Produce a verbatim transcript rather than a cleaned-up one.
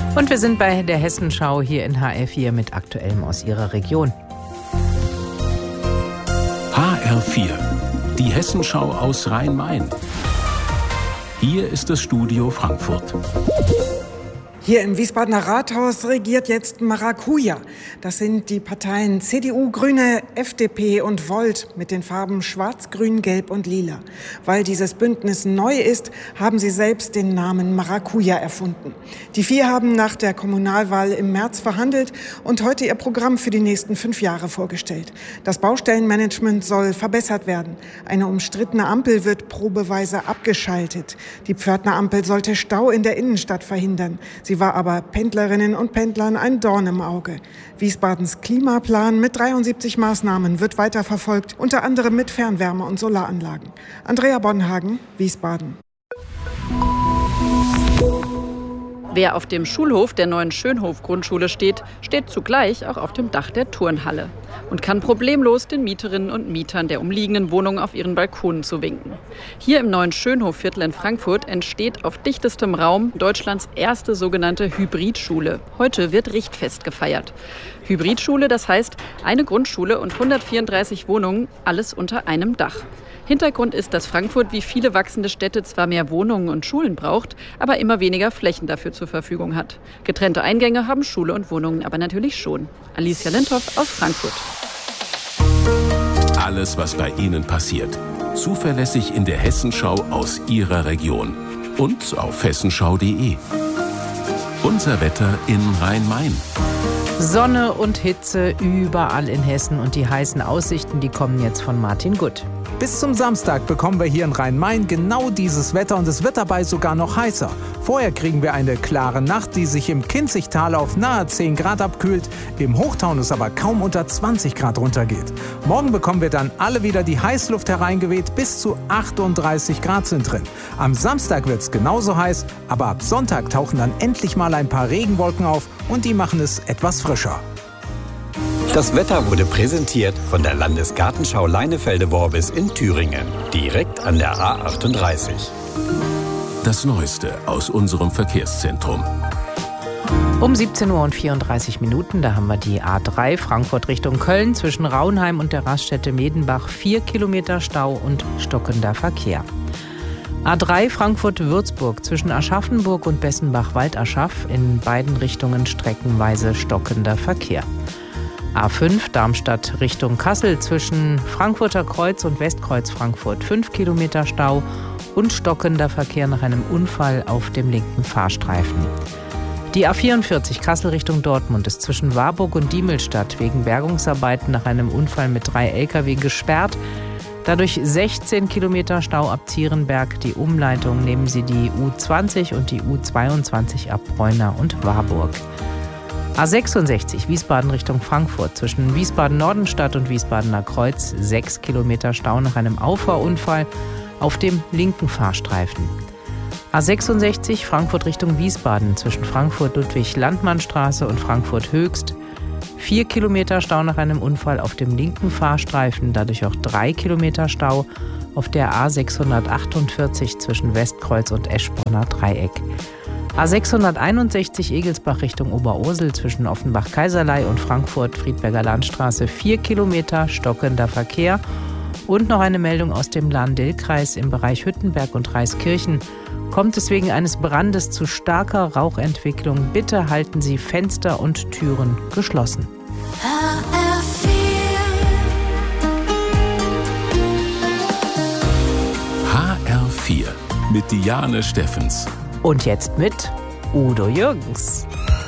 Und wir sind bei der Hessenschau hier in H R vier mit Aktuellem aus Ihrer Region. H R vier, die Hessenschau aus Rhein-Main. Hier ist das Studio Frankfurt. Hier im Wiesbadener Rathaus regiert jetzt Maracuja. Das sind die Parteien C D U, Grüne, F D P und Volt mit den Farben Schwarz, Grün, Gelb und Lila. Weil dieses Bündnis neu ist, haben sie selbst den Namen Maracuja erfunden. Die vier haben nach der Kommunalwahl im März verhandelt und heute ihr Programm für die nächsten fünf Jahre vorgestellt. Das Baustellenmanagement soll verbessert werden. Eine umstrittene Ampel wird probeweise abgeschaltet. Die Pförtnerampel sollte Stau in der Innenstadt verhindern. Sie war aber Pendlerinnen und Pendlern ein Dorn im Auge. Wiesbadens Klimaplan mit dreiundsiebzig Maßnahmen wird weiterverfolgt, unter anderem mit Fernwärme- und Solaranlagen. Andrea Bonhagen, Wiesbaden. Wer auf dem Schulhof der neuen Schönhof-Grundschule steht, steht zugleich auch auf dem Dach der Turnhalle und kann problemlos den Mieterinnen und Mietern der umliegenden Wohnungen auf ihren Balkonen zuwinken. Hier im neuen Schönhof-Viertel in Frankfurt entsteht auf dichtestem Raum Deutschlands erste sogenannte Hybridschule. Heute wird Richtfest gefeiert. Hybridschule, das heißt eine Grundschule und hundertvierunddreißig Wohnungen, alles unter einem Dach. Hintergrund ist, dass Frankfurt wie viele wachsende Städte zwar mehr Wohnungen und Schulen braucht, aber immer weniger Flächen dafür zur Verfügung hat. Getrennte Eingänge haben Schule und Wohnungen aber natürlich schon. Alicia Lindhoff aus Frankfurt. Alles, was bei Ihnen passiert. Zuverlässig in der Hessenschau aus Ihrer Region. Und auf hessenschau punkt de. Unser Wetter in Rhein-Main. Sonne und Hitze überall in Hessen und die heißen Aussichten, die kommen jetzt von Martin Gutt. Bis zum Samstag bekommen wir hier in Rhein-Main genau dieses Wetter und es wird dabei sogar noch heißer. Vorher kriegen wir eine klare Nacht, die sich im Kinzigtal auf nahe zehn Grad abkühlt, im Hochtaunus aber kaum unter zwanzig Grad runtergeht. Morgen bekommen wir dann alle wieder die Heißluft hereingeweht, bis zu achtunddreißig Grad sind drin. Am Samstag wird es genauso heiß, aber ab Sonntag tauchen dann endlich mal ein paar Regenwolken auf und die machen es etwas frischer. Das Wetter wurde präsentiert von der Landesgartenschau Leinefelde-Worbis in Thüringen, direkt an der A achtunddreißig. Das Neueste aus unserem Verkehrszentrum. Um siebzehn Uhr und vierunddreißig Minuten, da haben wir die A drei Frankfurt Richtung Köln zwischen Raunheim und der Raststätte Medenbach. Vier Kilometer Stau und stockender Verkehr. A drei Frankfurt-Würzburg zwischen Aschaffenburg und Bessenbach-Waldaschaf in beiden Richtungen streckenweise stockender Verkehr. A fünf Darmstadt Richtung Kassel zwischen Frankfurter Kreuz und Westkreuz Frankfurt. Fünf Kilometer Stau und stockender Verkehr nach einem Unfall auf dem linken Fahrstreifen. Die A vierundvierzig Kassel Richtung Dortmund ist zwischen Warburg und Diemelstadt wegen Bergungsarbeiten nach einem Unfall mit drei L K W gesperrt. Dadurch sechzehn Kilometer Stau ab Zierenberg. Die Umleitung nehmen Sie die U zwanzig und die U zweiundzwanzig ab Bräuna und Warburg. A sechsundsechzig Wiesbaden Richtung Frankfurt zwischen Wiesbaden-Nordenstadt und Wiesbadener Kreuz. Sechs Kilometer Stau nach einem Auffahrunfall auf dem linken Fahrstreifen. A sechsundsechzig Frankfurt Richtung Wiesbaden zwischen Frankfurt-Ludwig-Landmann-Straße und Frankfurt-Höchst. Vier Kilometer Stau nach einem Unfall auf dem linken Fahrstreifen, dadurch auch drei Kilometer Stau auf der A sechshundertachtundvierzig zwischen Westkreuz und Eschborner Dreieck. A sechshunderteinundsechzig Egelsbach Richtung Oberursel zwischen Offenbach-Kaiserlei und Frankfurt-Friedberger Landstraße. Vier Kilometer stockender Verkehr. Und noch eine Meldung aus dem Lahn-Dill-Kreis im Bereich Hüttenberg und Reiskirchen. Kommt es wegen eines Brandes zu starker Rauchentwicklung, bitte halten Sie Fenster und Türen geschlossen. H R vier mit Diane Steffens. Und jetzt mit Udo Jürgens.